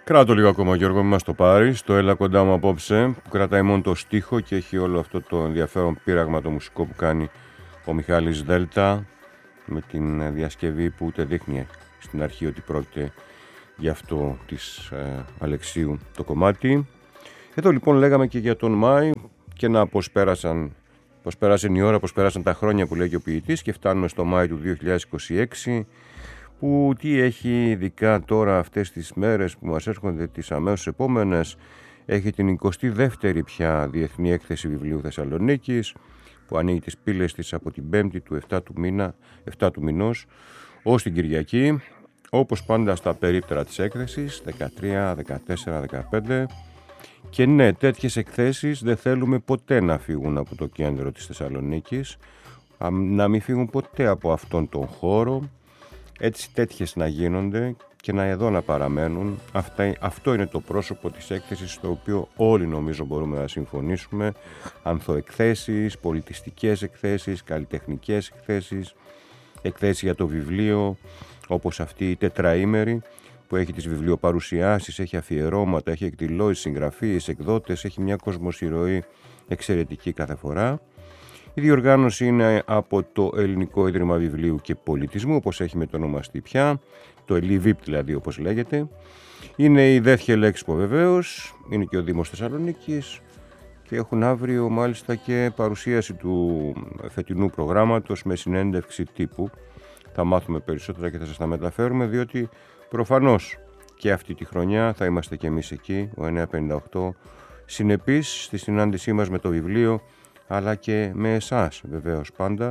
Κράτο λίγο ακόμα, Γιώργο, μην μας το πάρεις. Το «Έλα κοντά μου» απόψε, που κρατάει μόνο το στίχο και έχει όλο αυτό το ενδιαφέρον πείραγμα το μουσικό που κάνει ο Μιχάλης Δέλτα, με την διασκευή που ούτε δείχνει στην αρχή ότι πρόκειται για αυτό της Αλεξίου το κομμάτι. Εδώ λοιπόν λέγαμε και για τον Μάη και να πώς πέρασε η ώρα, πώς πέρασαν τα χρόνια που λέει και ο ποιητής, και φτάνουμε στο Μάη του 2026, που τι έχει ειδικά τώρα αυτές τις μέρες που μας έρχονται τις αμέσως επόμενες. Έχει την 22η πια Διεθνή Έκθεση Βιβλίου Θεσσαλονίκης, που ανοίγει τις πύλες της από την 5η του 7 του μηνός ως την Κυριακή, όπως πάντα στα περίπτερα της έκθεσης 13, 14, 15. Και ναι, τέτοιες εκθέσεις δεν θέλουμε ποτέ να φύγουν από το κέντρο της Θεσσαλονίκης, να μην φύγουν ποτέ από αυτόν τον χώρο, έτσι τέτοιες να γίνονται και εδώ να παραμένουν. Αυτό είναι το πρόσωπο της έκθεσης, στο οποίο όλοι νομίζω μπορούμε να συμφωνήσουμε. Ανθοεκθέσεις, πολιτιστικές εκθέσεις, καλλιτεχνικές εκθέσεις, εκθέσεις για το βιβλίο, όπως αυτή η τετραήμερη που έχει τις βιβλιοπαρουσιάσεις, έχει αφιερώματα, έχει εκδηλώσεις, συγγραφείς, εκδότες, έχει μια κοσμοσυρωή εξαιρετική κάθε φορά. Η διοργάνωση είναι από το Ελληνικό Ίδρυμα Βιβλίου και Πολιτισμού, όπως έχει μετονομαστεί πια, το ΕΛΙΒΙΠ δηλαδή όπως λέγεται. Είναι η Deathhell Expo βεβαίως, είναι και ο Δήμος Θεσσαλονίκης και έχουν αύριο μάλιστα και παρουσίαση του φετινού προγράμματος με συνέντευξη τύπου. Θα μάθουμε περισσότερα και θα σας τα μεταφέρουμε, διότι προφανώς και αυτή τη χρονιά θα είμαστε και εμείς εκεί, ο 958, συνεπείς στη συνάντησή μας με το βιβλίο, αλλά και με εσάς βεβαίως πάντα,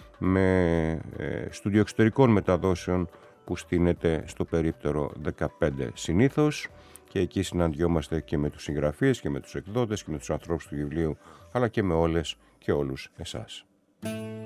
με στούντιο εξωτερικών μεταδόσεων που στείνεται στο περίπτερο 15 συνήθως, και εκεί συναντιόμαστε και με τους συγγραφείς και με τους εκδότες και με τους ανθρώπους του βιβλίου, αλλά και με όλες και όλους εσάς.